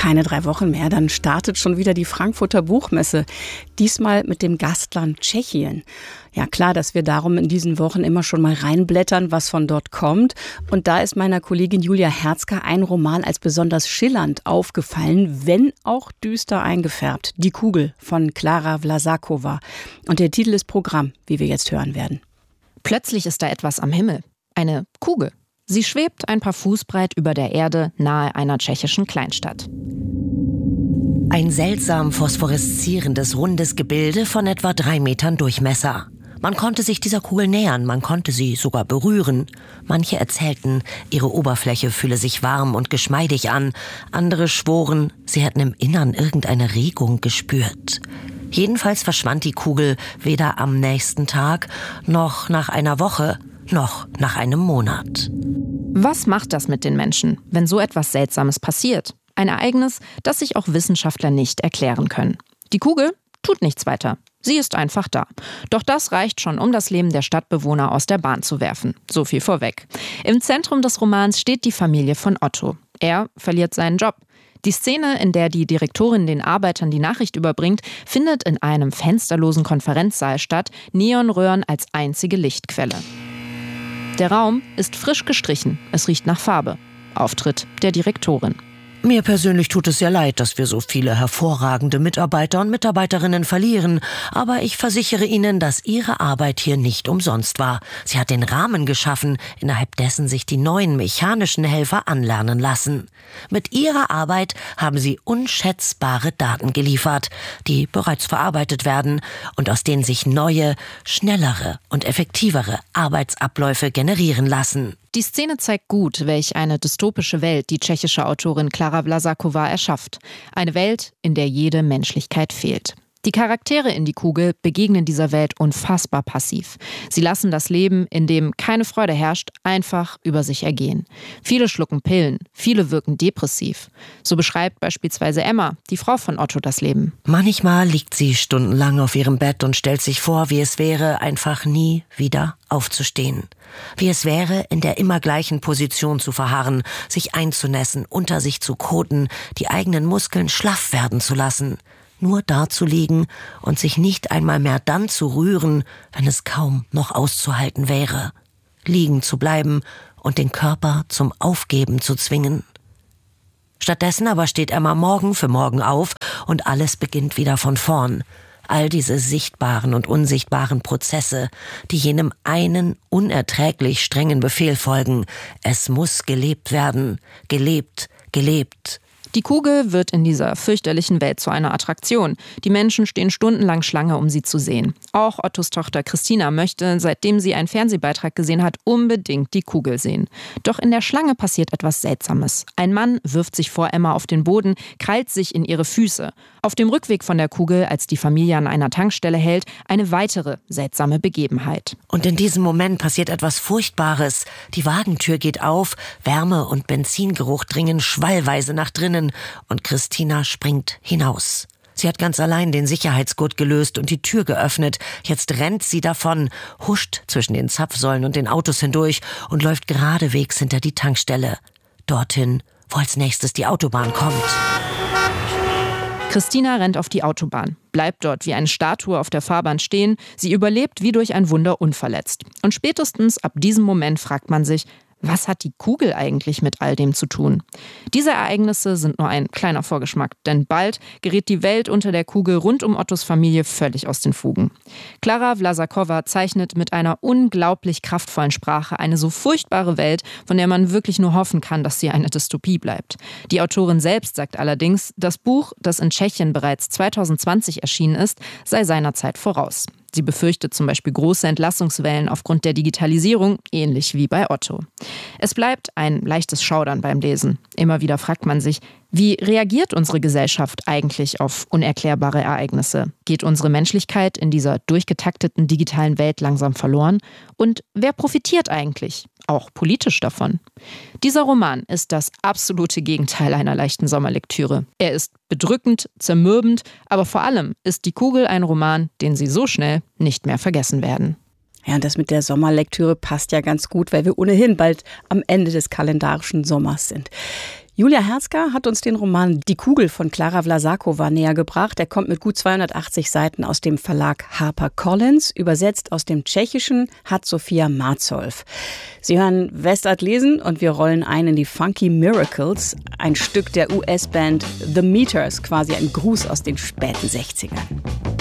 Keine 3 Wochen mehr, dann startet schon wieder die Frankfurter Buchmesse. Diesmal mit dem Gastland Tschechien. Ja, klar, dass wir darum in diesen Wochen immer schon mal reinblättern, was von dort kommt. Und da ist meiner Kollegin Julia Herzka ein Roman als besonders schillernd aufgefallen, wenn auch düster eingefärbt. Die Kugel von Klara Vlasakova. Und der Titel ist Programm, wie wir jetzt hören werden. Plötzlich ist da etwas am Himmel. Eine Kugel. Sie schwebt ein paar Fuß breit über der Erde nahe einer tschechischen Kleinstadt. Ein seltsam phosphoreszierendes, rundes Gebilde von etwa 3 Metern Durchmesser. Man konnte sich dieser Kugel nähern, man konnte sie sogar berühren. Manche erzählten, ihre Oberfläche fühle sich warm und geschmeidig an. Andere schworen, sie hätten im Innern irgendeine Regung gespürt. Jedenfalls verschwand die Kugel weder am nächsten Tag, noch nach einer Woche, noch nach einem Monat. Was macht das mit den Menschen, wenn so etwas Seltsames passiert? Ein Ereignis, das sich auch Wissenschaftler nicht erklären können. Die Kugel tut nichts weiter. Sie ist einfach da. Doch das reicht schon, um das Leben der Stadtbewohner aus der Bahn zu werfen. So viel vorweg. Im Zentrum des Romans steht die Familie von Otto. Er verliert seinen Job. Die Szene, in der die Direktorin den Arbeitern die Nachricht überbringt, findet in einem fensterlosen Konferenzsaal statt, Neonröhren als einzige Lichtquelle. Der Raum ist frisch gestrichen, es riecht nach Farbe. Auftritt der Direktorin. Mir persönlich tut es sehr leid, dass wir so viele hervorragende Mitarbeiter und Mitarbeiterinnen verlieren. Aber ich versichere Ihnen, dass Ihre Arbeit hier nicht umsonst war. Sie hat den Rahmen geschaffen, innerhalb dessen sich die neuen mechanischen Helfer anlernen lassen. Mit Ihrer Arbeit haben Sie unschätzbare Daten geliefert, die bereits verarbeitet werden und aus denen sich neue, schnellere und effektivere Arbeitsabläufe generieren lassen. Die Szene zeigt gut, welch eine dystopische Welt die tschechische Autorin Klara Vlasakova erschafft. Eine Welt, in der jede Menschlichkeit fehlt. Die Charaktere in die Kugel begegnen dieser Welt unfassbar passiv. Sie lassen das Leben, in dem keine Freude herrscht, einfach über sich ergehen. Viele schlucken Pillen, viele wirken depressiv. So beschreibt beispielsweise Emma, die Frau von Otto, das Leben. Manchmal liegt sie stundenlang auf ihrem Bett und stellt sich vor, wie es wäre, einfach nie wieder aufzustehen. Wie es wäre, in der immer gleichen Position zu verharren, sich einzunässen, unter sich zu koten, die eigenen Muskeln schlaff werden zu lassen. Nur da zu liegen und sich nicht einmal mehr dann zu rühren, wenn es kaum noch auszuhalten wäre. Liegen zu bleiben und den Körper zum Aufgeben zu zwingen. Stattdessen aber steht Emma Morgen für morgen auf und alles beginnt wieder von vorn. All diese sichtbaren und unsichtbaren Prozesse, die jenem einen unerträglich strengen Befehl folgen. Es muss gelebt werden. Gelebt, gelebt. Die Kugel wird in dieser fürchterlichen Welt zu einer Attraktion. Die Menschen stehen stundenlang Schlange, um sie zu sehen. Auch Ottos Tochter Christina möchte, seitdem sie einen Fernsehbeitrag gesehen hat, unbedingt die Kugel sehen. Doch in der Schlange passiert etwas Seltsames. Ein Mann wirft sich vor Emma auf den Boden, krallt sich in ihre Füße. Auf dem Rückweg von der Kugel, als die Familie an einer Tankstelle hält, eine weitere seltsame Begebenheit. Und in diesem Moment passiert etwas Furchtbares. Die Wagentür geht auf, Wärme und Benzingeruch dringen schwallweise nach drinnen und Christina springt hinaus. Sie hat ganz allein den Sicherheitsgurt gelöst und die Tür geöffnet. Jetzt rennt sie davon, huscht zwischen den Zapfsäulen und den Autos hindurch und läuft geradewegs hinter die Tankstelle. Dorthin, wo als nächstes die Autobahn kommt. Christina rennt auf die Autobahn, bleibt dort wie eine Statue auf der Fahrbahn stehen. Sie überlebt wie durch ein Wunder unverletzt. Und spätestens ab diesem Moment fragt man sich, was hat die Kugel eigentlich mit all dem zu tun? Diese Ereignisse sind nur ein kleiner Vorgeschmack, denn bald gerät die Welt unter der Kugel rund um Ottos Familie völlig aus den Fugen. Klara Vlasakova zeichnet mit einer unglaublich kraftvollen Sprache eine so furchtbare Welt, von der man wirklich nur hoffen kann, dass sie eine Dystopie bleibt. Die Autorin selbst sagt allerdings, das Buch, das in Tschechien bereits 2020 erschienen ist, sei seiner Zeit voraus. Sie befürchtet zum Beispiel große Entlassungswellen aufgrund der Digitalisierung, ähnlich wie bei Otto. Es bleibt ein leichtes Schaudern beim Lesen. Immer wieder fragt man sich, wie reagiert unsere Gesellschaft eigentlich auf unerklärbare Ereignisse? Geht unsere Menschlichkeit in dieser durchgetakteten digitalen Welt langsam verloren? Und wer profitiert eigentlich, auch politisch davon? Dieser Roman ist das absolute Gegenteil einer leichten Sommerlektüre. Er ist bedrückend, zermürbend, aber vor allem ist Die Kugel ein Roman, den Sie so schnell nicht mehr vergessen werden. Ja, und das mit der Sommerlektüre passt ja ganz gut, weil wir ohnehin bald am Ende des kalendarischen Sommers sind. Julia Herzger hat uns den Roman Die Kugel von Klara Vlasakova näher gebracht. Er kommt mit gut 280 Seiten aus dem Verlag HarperCollins. Übersetzt aus dem Tschechischen hat Sophia Marzow. Sie hören Westart lesen und wir rollen ein in die Funky Miracles, ein Stück der US-Band The Meters, quasi ein Gruß aus den späten 60ern.